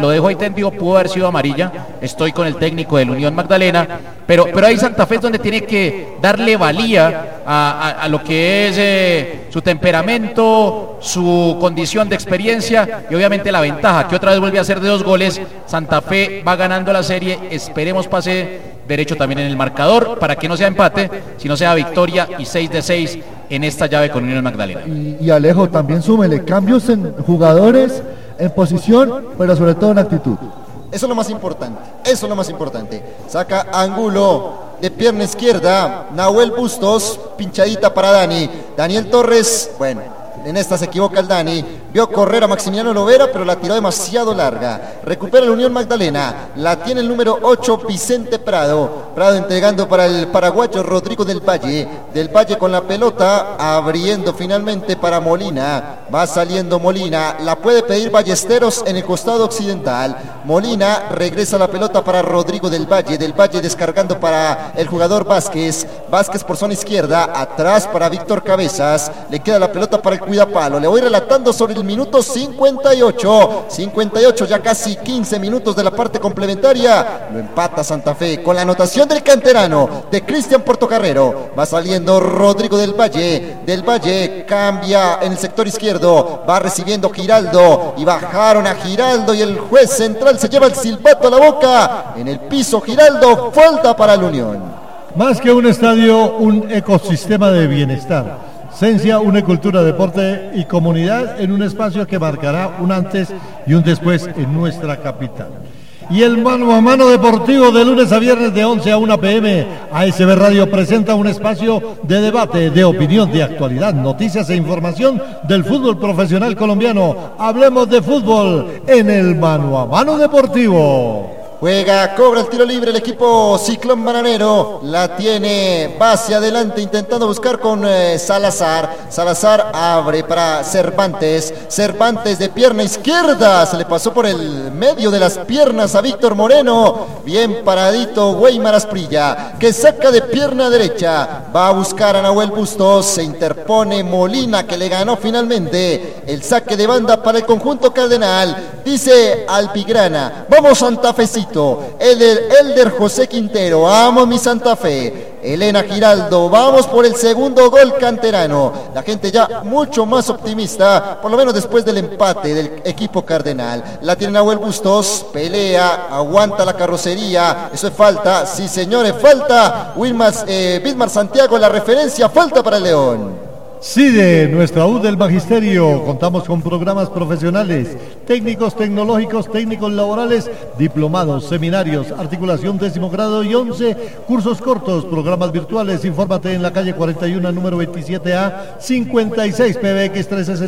lo dejo ahí tendido, pudo haber sido amarilla, estoy con el técnico del Unión Magdalena, pero ahí Santa Fe es donde tiene que darle valía a lo que es su temperamento, su condición de experiencia y obviamente la ventaja, que otra vez vuelve a ser de 2 goles. Santa Fe va ganando la serie, esperemos pase derecho también en el marcador, para que no sea empate, sino sea victoria y 6-6 en esta llave con Unión Magdalena. Y Alejo, también súmele cambios en jugadores, en posición, pero sobre todo en actitud. Eso es lo más importante, eso es lo más importante. Saca Angulo de pierna izquierda, Nahuel Bustos, pinchadita para Dani. Daniel Torres, bueno, en esta se equivoca el Dani, vio correr a Maximiliano Lovera, pero la tiró demasiado larga. Recupera la Unión Magdalena, la tiene el número 8, Vicente Prado. Prado entregando para el paraguayo Rodrigo del Valle con la pelota, abriendo finalmente para Molina. Va saliendo Molina, la puede pedir Ballesteros en el costado occidental. Molina regresa la pelota para Rodrigo del Valle descargando para el jugador Vázquez por zona izquierda, atrás para Víctor Cabezas, le queda la pelota para el cuidapalo. Le voy relatando sobre el minuto 58, ya casi 15 minutos de la parte complementaria. Lo empata Santa Fe con la anotación del canterano de Cristian Portocarrero. Va saliendo Rodrigo del Valle cambia en el sector izquierdo, va recibiendo Giraldo y bajaron a Giraldo y el juez central se lleva el silbato a la boca. En el piso Giraldo, falta para la Unión. Más que un estadio, un ecosistema de bienestar. Esencia, una cultura, deporte y comunidad en un espacio que marcará un antes y un después en nuestra capital. Y el mano a mano deportivo de lunes a viernes de 11 a 1 p.m. ASB Radio presenta un espacio de debate, de opinión, de actualidad, noticias e información del fútbol profesional colombiano. Hablemos de fútbol en el mano a mano deportivo. Juega, cobra el tiro libre el equipo Ciclón Bananero, la tiene, va hacia adelante intentando buscar con Salazar abre para Cervantes de pierna izquierda, se le pasó por el medio de las piernas a Víctor Moreno, bien paradito Weimar Asprilla, que saca de pierna derecha, va a buscar a Nahuel Bustos, se interpone Molina que le ganó finalmente el saque de banda para el conjunto cardenal, dice Alpigrana, vamos Santafecito. Elder José Quintero, vamos mi Santa Fe. Elena Giraldo, vamos por el segundo gol canterano. La gente ya mucho más optimista, por lo menos después del empate del equipo cardenal. La tiene Nahuel Bustos, pelea, aguanta la carrocería. Eso es falta, sí señores, falta. Bismar Santiago, la referencia, falta para el León. CIDE, nuestra U del Magisterio, contamos con programas profesionales, técnicos tecnológicos, técnicos laborales, diplomados, seminarios, articulación 10º grado y 11, cursos cortos, programas virtuales. Infórmate en la calle 41, número 27A, 56, PBX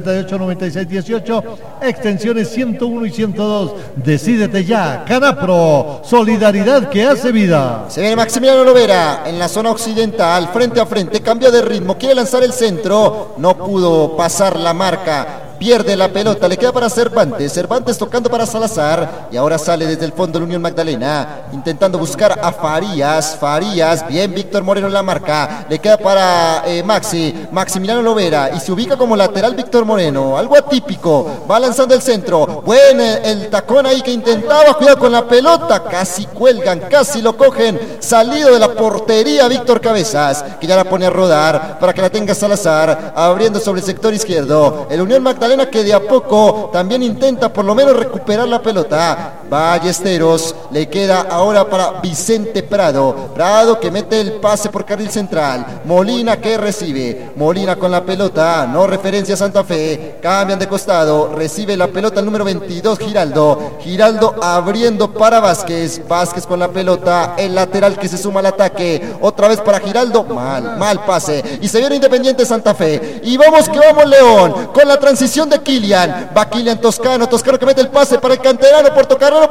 368-9618, extensiones 101 y 102. Decídete ya, Canapro, solidaridad que hace vida. Se viene Maximiliano Lovera en la zona occidental, frente a frente, cambia de ritmo, quiere lanzar el centro. No pudo pasar la marca, pierde la pelota, le queda para Cervantes tocando para Salazar y ahora sale desde el fondo la Unión Magdalena intentando buscar a Farías, bien Víctor Moreno en la marca, le queda para Maximiliano Lovera y se ubica como lateral Víctor Moreno, algo atípico, va lanzando el centro, buen el tacón ahí que intentaba, cuidado con la pelota, casi cuelgan, casi lo cogen, salido de la portería Víctor Cabezas, que ya la pone a rodar para que la tenga Salazar, abriendo sobre el sector izquierdo, el Unión Magdalena que de a poco también intenta por lo menos recuperar la pelota. Ballesteros, le queda ahora para Vicente Prado que mete el pase por carril central, Molina que recibe, Molina con la pelota, no referencia a Santa Fe, cambian de costado, recibe la pelota el número 22 Giraldo abriendo para Vázquez con la pelota, el lateral que se suma al ataque, otra vez para Giraldo, mal pase, y se viene Independiente Santa Fe, y vamos que vamos León, con la transición de Kilian, va Kilian Toscano que mete el pase para el canterano, Portocarrero,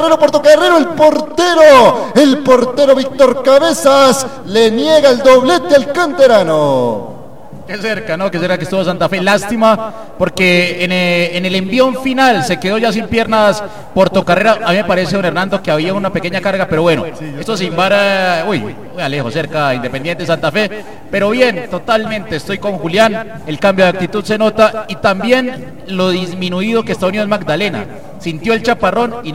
el portero Víctor Cabezas, le niega el doblete al canterano. Qué cerca, ¿no? Qué cerca que estuvo Santa Fe. Lástima, porque en el envión final se quedó ya sin piernas Portocarrera. A mí me parece, don Hernando, que había una pequeña carga, pero bueno, esto sin vara, muy lejos, cerca, Independiente Santa Fe. Pero bien, totalmente, estoy con Julián. El cambio de actitud se nota y también lo disminuido que está Unión Magdalena. Sintió el chaparrón y